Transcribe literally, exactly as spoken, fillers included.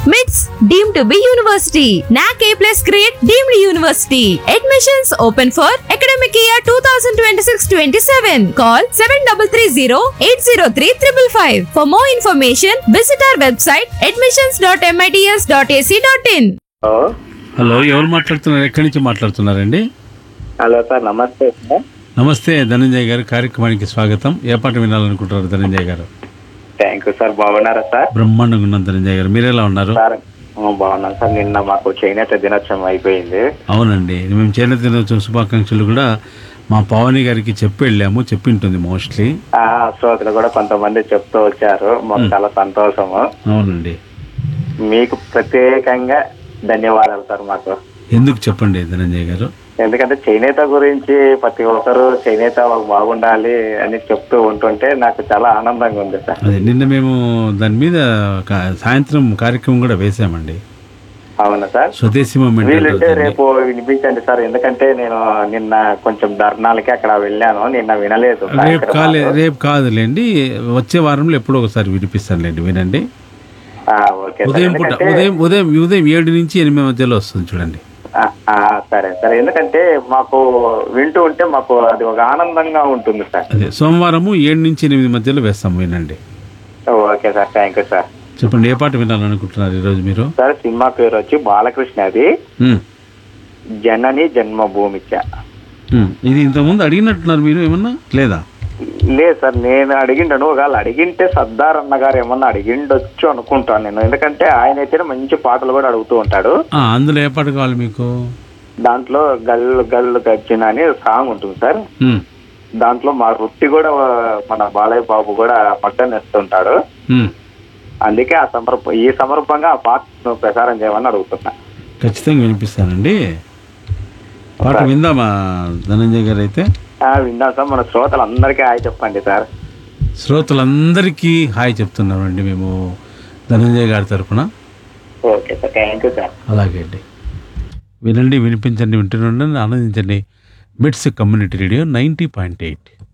మిట్స్ deemed to be university. నాక్ ఏ plus grade deemed university. Admissions open for academic year two thousand twenty six twenty seven. Call seven three three zero eight zero three five five. For more information visit our website admissions dot MITS dot AC dot in. Hello, ఎవరు మాట్లాడుతున్నారు? ఎక్కడి నుంచి మాట్లాడుతున్నారండి? Hello sir, నమస్తే sir. నమస్తే ధనంజయ్ గారు, కార్యక్రమానికి స్వాగతం. ఏ పాట వినాలనుకుంటున్నారు ధనంజయ్ గారు? Thank you sir. బాగున్నారా సార్? బ్రహ్మాండంగా ఉన్నాను ధనంజయ్ గారు, మీరు ఎలా ఉన్నారు? సార్ బాగున్నాను సార్. నిన్న మాకు చేనేత దినోత్సవం అయిపోయింది. అవునండి, మేము చేనేత దినోత్సవం శుభాకాంక్షలు కూడా మా పావని గారికి చెప్పి వెళ్ళాము, చెప్పింటుంది మోస్ట్లీ. ఆ శ్రోతలు కూడా కొంతమంది చెప్తూ వచ్చారు, మాకు చాలా సంతోషము. అవునండి, మీకు ప్రత్యేకంగా ధన్యవాదాలు సార్. మాకు ఎందుకు చెప్పండి ధనంజయ్ గారు? ఎందుకంటే చేనేత గురించి ప్రతి ఒక్కరు చేనేత బాగుండాలి అని చెప్తూ ఉంటుంటే నాకు చాలా ఆనందంగా ఉంది సార్. అదే నిన్న మేము దాని మీద కా- సాయంత్రం కార్యక్రమం కూడా వేసామండి. అవునా సార్? స్వదేశీ మూమెంట్ వీలుంటే రేపు వినిపించండి సార్, ఎందుకంటే నేను నిన్న కొంచెం ధర్నాలకి అక్కడ వెళ్ళాను, నిన్న వినలేదు. రేపు కాలే రేపు కాదులేండి, వచ్చే వారంలో ఎప్పుడో ఒకసారి వినిపిస్తానులేండి, వినండి. ఆ, ఓకే సార్. ఉదయం పూట ఎందుకంటే- ఉదయం ఉదయం ఉదయం ఏడు నుంచి ఎనిమిది మధ్యలో వస్తుంది చూడండి. ఆ, ఆ, సరే సరే. ఎందుకంటే మాకు వింటూ ఉంటే మాకు అది ఒక ఆనందంగా ఉంటుంది సార్. అదే సోమవారము ఏడు నుంచి ఎనిమిది మధ్యలో వేస్తాము, వినండి. Okay sir, thank you sir. చెప్పండి, ఏ పాట వినాలనుకుంటున్నారు ఈరోజు మీరు? సార్ సినిమా పేరు వచ్చి బాలకృష్ణది, ఉమ్, జనని జన్మభూమిచ్చ. ఉమ్, ఇది ఇంతకుముందు అడిగినట్టున్నారు మీరు, ఏమన్నా లేదా? లేదు సార్, నేను అడిగిండను. ఒకవేళ అడిగింటే సర్దార్ అన్న గారు ఏమన్నా అడిగిండొచ్చు అనుకుంటాను నేను, ఎందుకంటే ఆయన అయితే మంచి పాటలు కూడా అడుగుతూ ఉంటాడు. ఆ, అందులో ఏ పాట కావాలి మీకు? దాంట్లో గల్లు గల్లు గర్జన అని సాంగ్ ఉంటుంది సార్. ఉమ్, దాంట్లో మా వృత్తి కూడా మన బాలయ్య బాబు కూడా మట్టన్ ఇస్తుంటాడు. ఉమ్, అందుకే ఆ సందర్భ ఈ సందర్భంగా ఆ పాట ప్రసారం చేయమని అడుగుతున్నా. ఖచ్చితంగా వినిపిస్తానండి. పాట విందామా ధనంజయ్ గారు? అయితే ఆ, విందాం సార్. మన శ్రోతలందరికీ హాయ్ చెప్పండి సార్. శ్రోతలందరికీ హాయ్ చెప్తున్నామండి మేము ధనంజయ్ గారి తరఫున. Okay sir, thank you sir. అలాగే అండి, వినండి, వినిపించండి, వింటూనే ఉండండి, ఆనందించండి. మిట్స్ community radio ninety point eight.